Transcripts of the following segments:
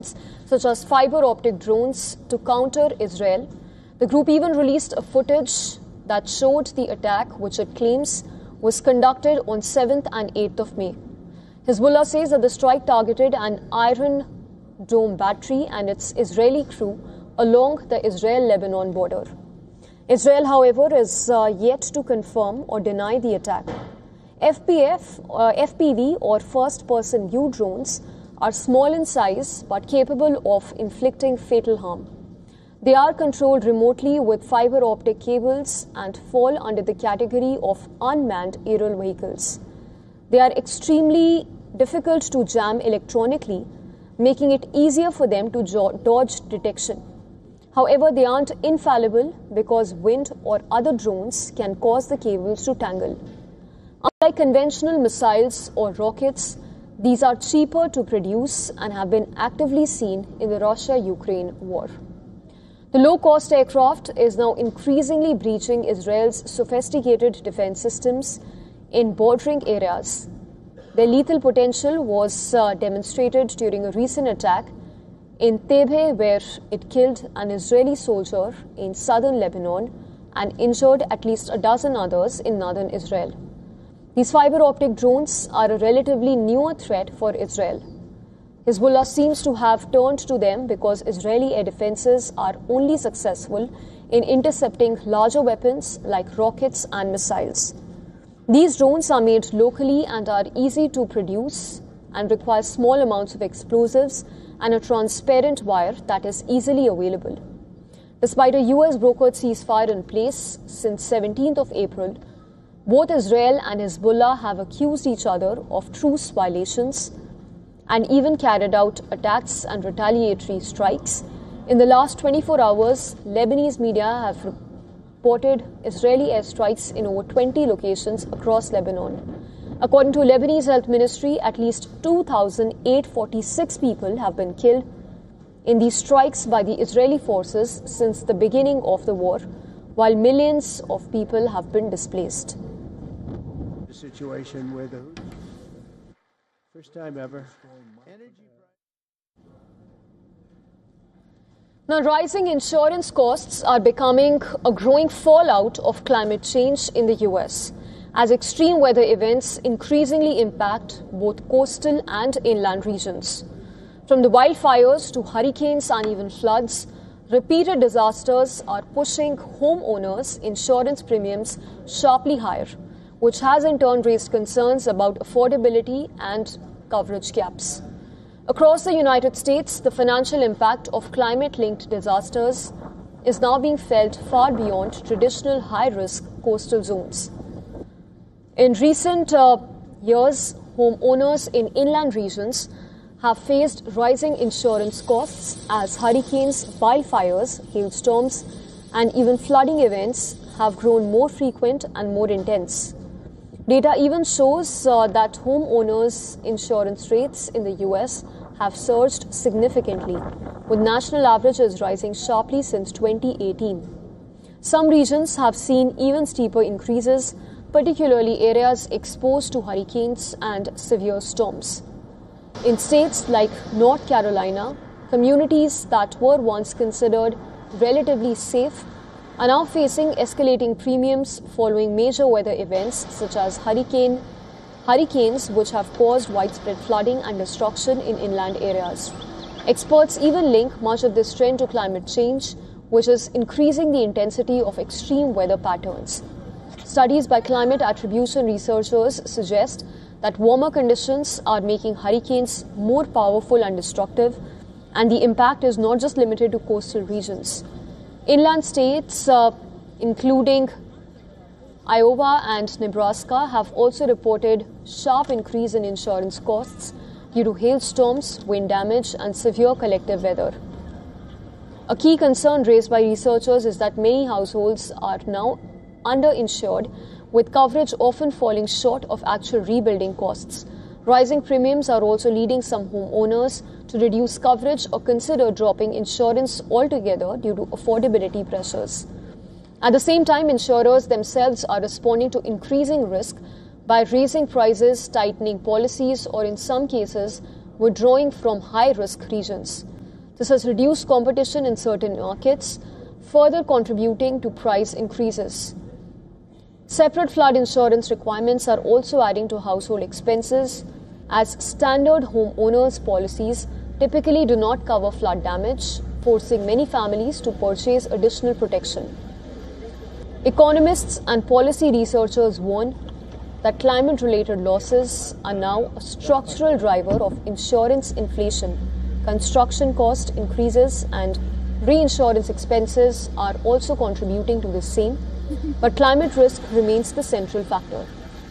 such as fiber optic drones to counter Israel. The group even released a footage that showed the attack, which it claims was conducted on 7th and 8th of May. Hezbollah says that the strike targeted an Iron Dome battery and its Israeli crew along the Israel-Lebanon border. Israel, however, is yet to confirm or deny the attack. FPV or first-person view drones are small in size but capable of inflicting fatal harm. They are controlled remotely with fiber optic cables and fall under the category of unmanned aerial vehicles. They are extremely difficult to jam electronically, making it easier for them to dodge detection. However, they aren't infallible because wind or other drones can cause the cables to tangle. Unlike conventional missiles or rockets, these are cheaper to produce and have been actively seen in the Russia-Ukraine war. The low-cost aircraft is now increasingly breaching Israel's sophisticated defense systems in bordering areas. Their lethal potential was demonstrated during a recent attack in Tebeh, where it killed an Israeli soldier in southern Lebanon and injured at least a dozen others in northern Israel. These fiber optic drones are a relatively newer threat for Israel. Hezbollah seems to have turned to them because Israeli air defenses are only successful in intercepting larger weapons like rockets and missiles. These drones are made locally and are easy to produce and require small amounts of explosives and a transparent wire that is easily available. Despite a US brokered ceasefire in place since 17th of April, both Israel and Hezbollah have accused each other of truce violations and even carried out attacks and retaliatory strikes. In the last 24 hours, Lebanese media have reported Israeli airstrikes in over 20 locations across Lebanon. According to Lebanese Health Ministry, at least 2,846 people have been killed in these strikes by the Israeli forces since the beginning of the war, while millions of people have been displaced. The situation where the first time ever. Now, rising insurance costs are becoming a growing fallout of climate change in the US, as extreme weather events increasingly impact both coastal and inland regions. From the wildfires to hurricanes and even floods, repeated disasters are pushing homeowners' insurance premiums sharply higher, which has in turn raised concerns about affordability and coverage gaps. Across the United States, the financial impact of climate-linked disasters is now being felt far beyond traditional high-risk coastal zones. In recent years, homeowners in inland regions have faced rising insurance costs as hurricanes, wildfires, hailstorms, and even flooding events have grown more frequent and more intense. Data even shows that homeowners' insurance rates in the US have surged significantly, with national averages rising sharply since 2018. Some regions have seen even steeper increases, particularly areas exposed to hurricanes and severe storms. In states like North Carolina, communities that were once considered relatively safe are now facing escalating premiums following major weather events such as hurricanes, which have caused widespread flooding and destruction in inland areas. Experts even link much of this trend to climate change, which is increasing the intensity of extreme weather patterns. Studies by climate attribution researchers suggest that warmer conditions are making hurricanes more powerful and destructive, and the impact is not just limited to coastal regions. Inland states, including Iowa and Nebraska, have also reported sharp increase in insurance costs due to hailstorms, wind damage, and severe collective weather. A key concern raised by researchers is that many households are now underinsured, with coverage often falling short of actual rebuilding costs. Rising premiums are also leading some homeowners to reduce coverage or consider dropping insurance altogether due to affordability pressures. At the same time, insurers themselves are responding to increasing risk by raising prices, tightening policies, or in some cases, withdrawing from high-risk regions. This has reduced competition in certain markets, further contributing to price increases. Separate flood insurance requirements are also adding to household expenses, as standard homeowners policies typically do not cover flood damage, forcing many families to purchase additional protection. Economists and policy researchers warn that climate-related losses are now a structural driver of insurance inflation. Construction cost increases and reinsurance expenses are also contributing to the same, but climate risk remains the central factor.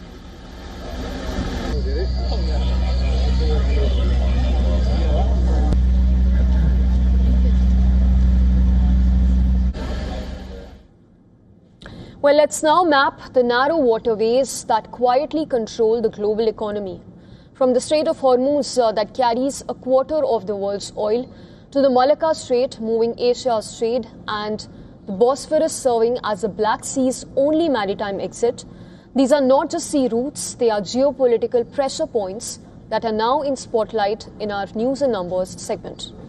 Well, let's now map the narrow waterways that quietly control the global economy. From the Strait of Hormuz that carries a quarter of the world's oil, to the Malacca Strait moving Asia's trade, and the Bosphorus serving as the Black Sea's only maritime exit, these are not just sea routes, they are geopolitical pressure points that are now in spotlight in our News and Numbers segment.